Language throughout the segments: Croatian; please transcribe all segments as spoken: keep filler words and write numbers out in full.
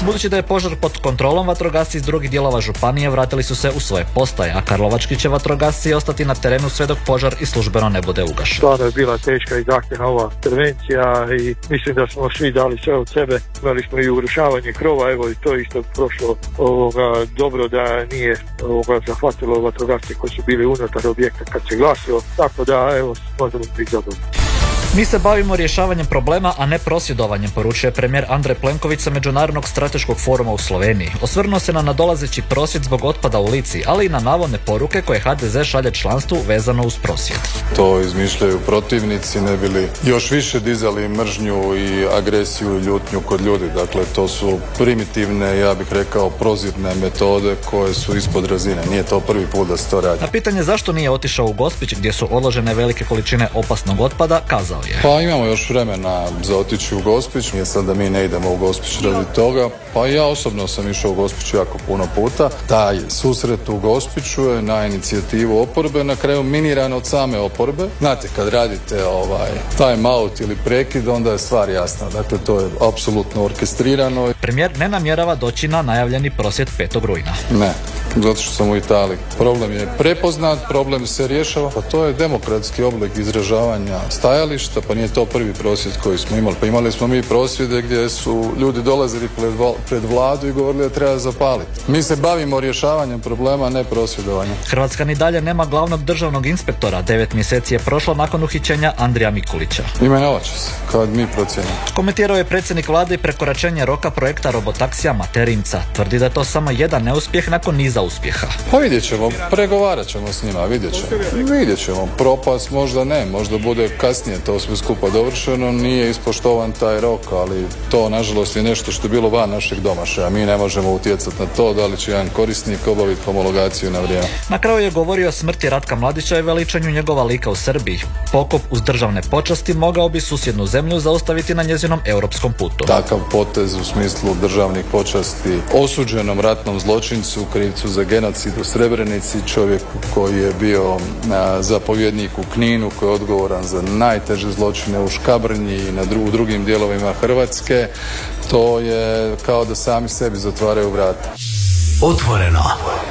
Budući da je požar pod kontrolom, vatrogasci iz drugih dijelova županije vratili su se u svoje postaje, a karlovački će vatrogasci ostati na terenu sve dok požar i službeno ne bude ugašen. Stvarno je bila teška i zahtjevna ova intervencija i mislim da smo svi dali sve od sebe. Imali smo i urušavanje krova, evo i to isto prošlo ovoga, dobro da nije ovoga, zahvatilo vatrogasce koji su bili unutar objekta kad se glasilo, tako da evo možemo biti zadovoljni. Mi se bavimo rješavanjem problema, a ne prosvjedovanjem, poručuje premijer Andrej Plenković sa Međunarodnog strateškog foruma u Sloveniji. Osvrnuo se na nadolazeći prosvjed zbog otpada u Lici, ali i na navodne poruke koje ha de ze šalje članstvu vezano uz prosvjed. To izmišljaju protivnici, ne bili još više dizali mržnju i agresiju i ljutnju kod ljudi. Dakle, to su primitivne, ja bih rekao, prozirne metode koje su ispod razine. Nije to prvi put da se to radi. Na pitanje zašto nije otišao u Gospić, gdje su odložene velike količine opasnog otpada, kazao je: Pa imamo još vremena za otići u Gospić, nije sad da mi ne idemo u Gospić radi toga, pa ja osobno sam išao u Gospić jako puno puta. Taj susret u Gospiću je na inicijativu oporbe na kraju miniran od same oporbe. Znate, kad radite ovaj time out ili prekid, onda je stvar jasna. Dakle, to je apsolutno orkestrirano. Premijer ne namjerava doći na najavljeni prosvjed petog rujna. Ne, zato što sam u Italiji. Problem je prepoznat, problem se rješava, pa to je demokratski oblik izražavanja stajališta, pa nije to prvi prosvjed koji smo imali. Pa imali smo mi prosvjede gdje su ljudi dolazili pred, pred vladu i govorili da treba zapaliti. Mi se bavimo rješavanjem problema, ne prosvjedovanjem. Hrvatska ni dalje nema glavnog državnog inspektora. Devet mjeseci je prošlo nakon uhićenja Andrija Mikulića. Imenovat će se, kad mi procijenimo. Komentirao je predsjednik vlade i prekoračenje roka projekta robotaksija Mate Rimca. Tvrdi da je to samo jedan neuspjeh nakon niza uspjeha. Pa vidjet ćemo, pregovarat ćemo s njima, vidjet ćemo. Vidjet ćemo, propast možda ne, možda bude kasnije to sve skupa dovršeno, nije ispoštovan taj rok, ali to nažalost je nešto što je bilo van našeg domašaja. Mi ne možemo utjecati na to da li će jedan korisnik obaviti homologaciju na vrijeme. Na kraju je govorio o smrti Ratka Mladića i veličanju njegova lika u Srbiji. Pokop uz državne počasti mogao bi susjednu zemlju zaustaviti na njezinom europskom putu. Takav potez u smislu državnih počasti osuđenom ratnom zločincu, krivcu za genocid u Srebrenici, čovjeku koji je bio a, zapovjednik u Kninu, koji je odgovoran za najteže zločine u Škabrnji i na dru- u drugim dijelovima Hrvatske, to je kao da sami sebi zatvaraju vrata. Otvoreno.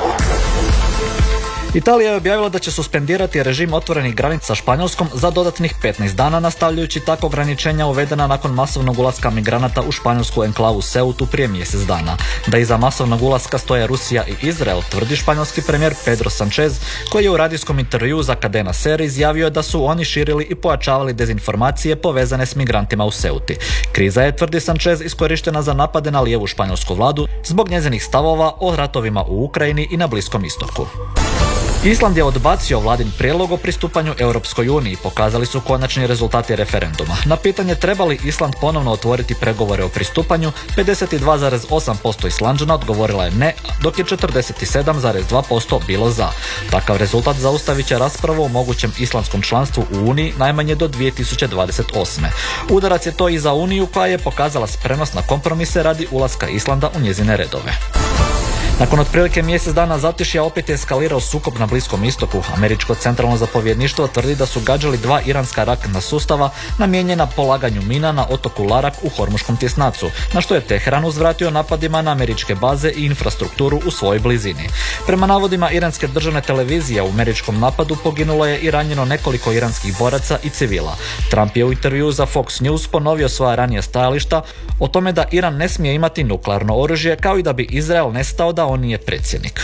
Italija je objavila da će suspendirati režim otvorenih granica sa Španjolskom za dodatnih petnaest dana, nastavljajući tako ograničenja uvedena nakon masovnog ulaska migranata u španjolsku enklavu Ceutu prije mjesec dana. Da iza masovnog ulaska stoje Rusija i Izrael, tvrdi španjolski premijer Pedro Sanchez, koji je u radijskom intervjuu za Cadena Ser izjavio da su oni širili i pojačavali dezinformacije povezane s migrantima u Ceuti. Kriza je, tvrdi Sanchez, iskorištena za napade na lijevu španjolsku vladu zbog njezinih stavova o ratovima u Ukrajini i na Bliskom istoku. Island je odbacio vladin prijedlog o pristupanju Europskoj uniji, pokazali su konačni rezultati referenduma. Na pitanje treba li Island ponovno otvoriti pregovore o pristupanju, pedeset dva zarez osam posto Islanđana odgovorila je ne, dok je četrdeset sedam zarez dva posto bilo za. Takav rezultat zaustavit će raspravu o mogućem islandskom članstvu u Uniji najmanje do dvije tisuće dvadeset osme. Udarac je to i za Uniju, koja je pokazala spremnost na kompromise radi ulaska Islanda u njezine redove. Nakon otprilike mjesec dana zatišja opet je eskalirao sukob na Bliskom istoku. Američko centralno zapovjedništvo tvrdi da su gađali dva iranska raketna sustava namijenjena polaganju mina na otoku Larak u Hormuškom tjesnacu, na što je Teheran uzvratio napadima na američke baze i infrastrukturu u svojoj blizini. Prema navodima iranske državne televizije, u američkom napadu poginulo je i ranjeno nekoliko iranskih boraca i civila. Trump je u intervjuu za Fox News ponovio svoja ranija stajališta o tome da Iran ne smije imati nuklearno oružje, kao i da bi Izrael nestao da on nije predsjednik.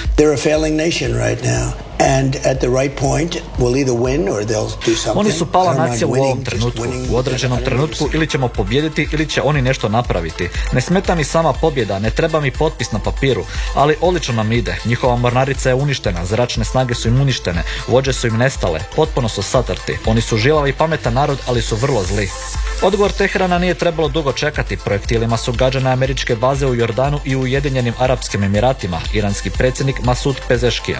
Oni su pala nacija u ovom trenutku. U određenom trenutku ili ćemo pobijediti ili će oni nešto napraviti. Ne smeta mi sama pobjeda, ne treba mi potpis na papiru, ali odlično nam ide. Njihova mornarica je uništena, zračne snage su im uništene, vođe su im nestale, potpuno su satrti. Oni su žilavi i pametan narod, ali su vrlo zli. Odgovor Teherana nije trebalo dugo čekati. Projektilima su gađane američke baze u Jordanu i u Ujedinjenim Arapskim Emiratima. Iranski predsjednik Masud Pezeškijan.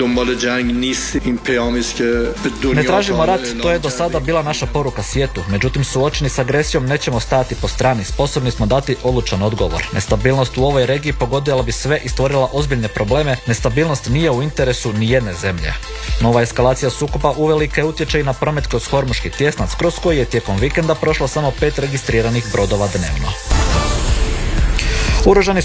Ne tražimo rat, to je do sada bila naša poruka svijetu. Međutim, suočeni s agresijom nećemo stajati po strani. Sposobni smo dati odlučan odgovor. Nestabilnost u ovoj regiji pogodila bi sve i stvorila ozbiljne probleme. Nestabilnost nije u interesu ni jedne zemlje. Nova eskalacija sukoba uvelike utječe i na promet kroz Hormuški tjesnac, kroz koji je tijekom vikenda prošlo samo pet registriranih brodova dnevno. Oružani